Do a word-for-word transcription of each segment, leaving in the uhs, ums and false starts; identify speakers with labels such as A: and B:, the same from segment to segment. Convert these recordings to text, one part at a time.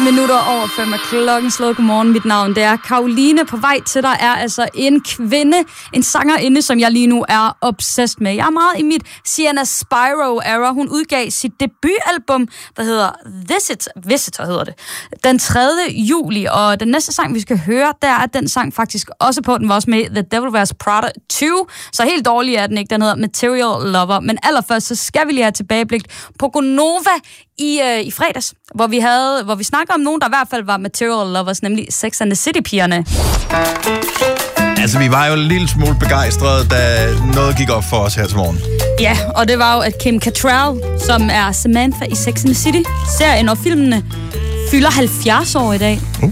A: minutter over fem er klokken slået. Godmorgen, mit navn det er Karoline. På vej til dig er altså en kvinde, en sangerinde, som jeg lige nu er obsessed med. Jeg er meget i mit Sienna Spyro-era. Hun udgav sit debutalbum, der hedder Visit, Visitor hedder det, den tredje juli. Og den næste sang, vi skal høre, der er den sang faktisk også på. Den var også med The Devil Wears Prada to. Så helt dårlig er den ikke. Den hedder Material Lover. Men allerførst, så skal vi lige have tilbageblik på Gonova i, øh, i fredags, hvor vi havde, hvor vi snakker om nogen, der i hvert fald var Material Lovers, nemlig Sex and the City-pigerne.
B: Altså, vi var jo en lille smule begejstrede, da noget gik op for os her til morgen.
A: Ja, og det var jo, at Kim Cattrall, som er Samantha i Sex and the City, serien og filmene, fylder halvfjerds år i dag.
B: Uh.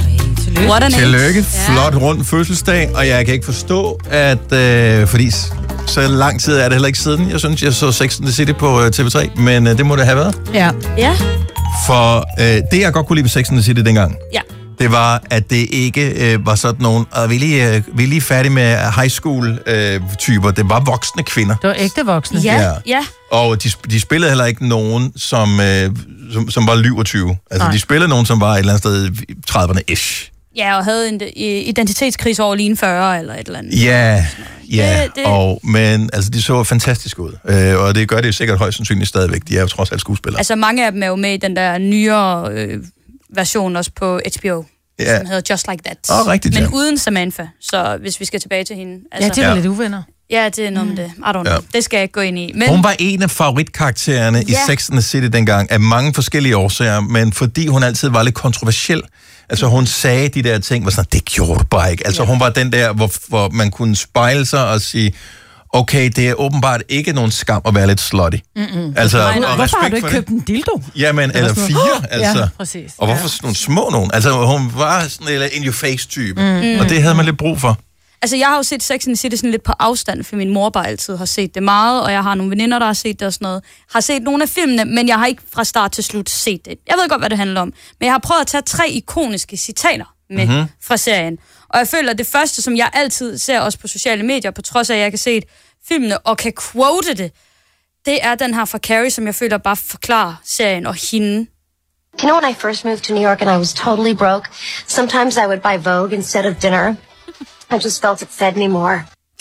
B: Tillykke. Flot rund fødselsdag, og jeg kan ikke forstå, at øh, fordi så lang tid er det heller ikke siden. Jeg synes, jeg så Sex and the City på øh, T V tre, men øh, det må det have været.
A: Ja. Ja.
B: For øh, det, jeg godt kunne lide ved Sex and the City dengang,
A: ja.
B: det var, at det ikke øh, var sådan nogen, og vi er lige, øh, vi er lige færdige med high school-typer. Øh, det var voksne kvinder.
C: Det var ægte voksne.
A: Ja, ja. ja.
B: Og de, de spillede heller ikke nogen, som, øh, som, som var lyv og tyve. Altså, Nej. De spillede nogen, som var et eller andet sted i trediverne-ish.
A: Ja, og havde en identitetskrise over lige fyrre eller et eller andet.
B: Ja, ja. Det, det... Og, men altså, de så fantastisk ud. Øh, og det gør det sikkert højst sandsynligt stadigvæk. De er jo trods alt skuespillere.
A: Altså, mange af dem er jo med i den der nyere øh, version også på H B O. Ja. Som hedder Just Like That.
B: Oh, rigtigt,
A: men
B: ja.
A: uden Samantha, så hvis vi skal tilbage til hende.
C: Altså, ja, det er ja. lidt uvenner.
A: Ja, det er noget med det. I don't know. Ja. Det skal jeg ikke gå ind i. Men...
B: Hun var en af favoritkaraktererne ja. i Sex and the City dengang, af mange forskellige årsager, men fordi hun altid var lidt kontroversiel. Altså, hun sagde de der ting, var sådan, det gjorde du bare ikke. Altså, ja. hun var den der, hvor, hvor man kunne spejle sig og sige, okay, det er åbenbart ikke nogen skam at være lidt slutty.
C: Mm-mm.
B: Altså,
C: nej, nej. Hvorfor har du ikke købt en dildo?
B: Jamen, eller fire, altså.
C: Ja, præcis.
B: Og hvorfor sådan nogle små nogen? Altså, hun var sådan en in-your-face-type, mm. og det havde man lidt brug for.
A: Altså, jeg har jo set Sex and the City sådan lidt på afstand, for min mor bare altid har set det meget, og jeg har nogle veninder, der har set det og sådan noget. Har set nogle af filmene, men jeg har ikke fra start til slut set det. Jeg ved godt, hvad det handler om. Men jeg har prøvet at tage tre ikoniske citater med mm-hmm. fra serien. Og jeg føler, at det første, som jeg altid ser også på sociale medier, på trods af, at jeg kan se filmene og kan quote det, det er den her fra Carrie, som jeg føler bare forklarer serien og hende.
D: You know, when I first moved to New York and I was totally broke, sometimes I would buy Vogue instead of dinner. I just felt it fed me more.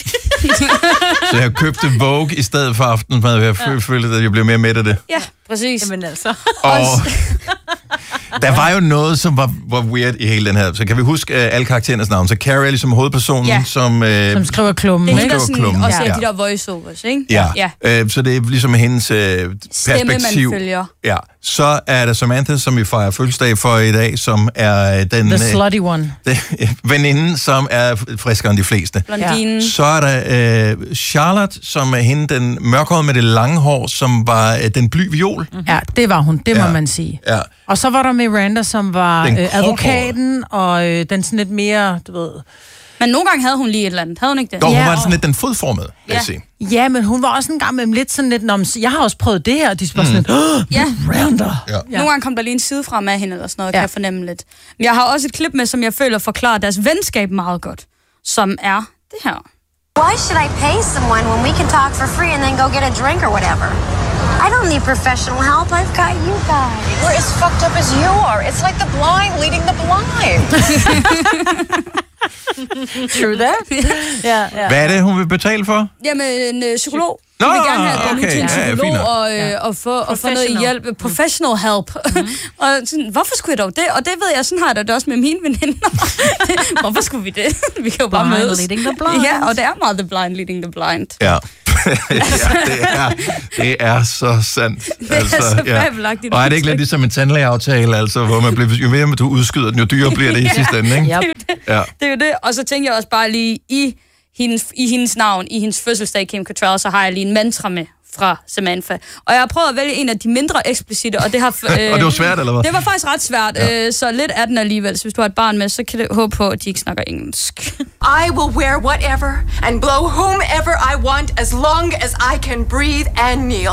B: Så jeg købte Vogue i stedet for aftensmad, jeg ja. følte, at jeg blev mere mæt af det.
A: Ja, præcis.
C: Jamen altså.
B: Og der var jo noget, som var, var weird i hele den her. Så kan vi huske uh, alle karakterernes navn. Så Carrie er ligesom hovedpersonen,
A: ja.
B: som... Uh,
C: som skriver klummen.
A: Det er der sådan, også
B: ja.
A: de der voiceovers, ikke?
B: Ja, ja. Uh, så det er ligesom hendes uh, perspektiv.
A: Stemme, man følger.
B: Ja. Så er der Samantha, som vi fejrer fødselsdag for i dag, som er den...
C: The slutty one.
B: Den, veninden, som er friskere end de fleste.
A: Blondinen.
B: Så er der uh, Charlotte, som er hende, den mørkhårede med det lange hår, som var uh, den bly viol.
C: Mm-hmm. Ja, det var hun, det må
B: ja.
C: man sige.
B: Ja.
C: Og så var der Miranda, som var øh, advokaten, og øh, den sådan lidt mere, du ved...
A: Men nogle gange havde hun lige et eller andet, havde hun ikke det?
B: Dog, hun
C: ja,
B: var
C: og...
B: sådan lidt den fodformede, vil jeg sige.
C: Ja, men hun var også en gang med lidt sådan lidt, om, jeg har også prøvet det her, og de spørger mm. sådan lidt,
A: ja.
C: Miranda.
B: Ja.
A: Ja. Nogle gange kom der lige en side frem af hende, eller sådan noget, ja. Kan jeg fornemme lidt. Men jeg har også et klip med, som jeg føler forklarer deres venskab meget godt, som er det her.
D: Why should I pay someone when we can talk for free and then go get a drink or whatever? I don't need professional help. I've got you guys.
E: We're as fucked up as you are. It's like the blind leading the blind.
C: True that. Ja, ja.
B: Hvad er det, hun vil betale for?
A: Jamen, en øh, psykolog.
B: Nå,
A: Hun vil gerne have
B: okay.
A: til en psykolog
B: ja,
A: og, øh, ja. og, få, og få noget hjælp. Professional help. Mm-hmm. og sådan, hvorfor skulle jeg dog det? Og det ved jeg, sådan har jeg det også med mine veninder. Hvorfor skulle vi det? Vi kan jo bare
C: blind
A: mødes.
C: Leading the blind.
A: Ja, og det er meget the blind leading the blind.
B: Ja. ja, det er, det er så sandt.
A: Det er altså, så
B: ja.
A: fabelagtigt.
B: Og er det ikke lidt ligesom en tandlægeaftale, altså, hvor man bliver, jo mere du udskyder den, jo dyrere bliver det i
A: ja.
B: sidste ende, ikke?
A: Ja. Det, er det. Ja. det er jo det. Og så tænker jeg også bare lige, i hendes, i hendes navn, i hendes fødselsdag, Kim Cattrall, så har jeg lige en mantra med fra Samantha. Og jeg har prøvet at vælge en af de mindre eksplicite, og det har... Øh,
B: og det var svært, eller hvad?
A: Det var faktisk ret svært, ja. øh, så lidt er den alligevel. Så hvis du har et barn med, så kan det håbe på, at de ikke snakker engelsk.
E: I will wear whatever and blow whomever I want as long as I can breathe and kneel.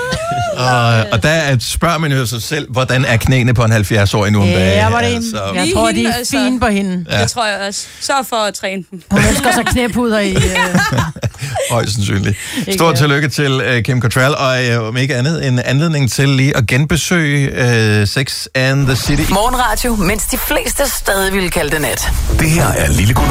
B: og, og der spørger man jo sig selv, hvordan er knæene på en halvfjerds-årig nu om dagen?
C: Ja, var det
B: altså,
C: jeg tror, de er altså, fine på hende.
A: Ja. Det tror jeg også. Sørg for at træne dem.
C: Hun ønsker sig knæpuder i... Uh...
B: Højst sandsynligt. Stort tillykke til uh, Kim Cattrall, og uh, om ikke andet en anledning til lige at genbesøge uh, Sex and the City.
F: Morgenradio, mens de fleste stadig ville kalde det nat.
G: Det her er Lille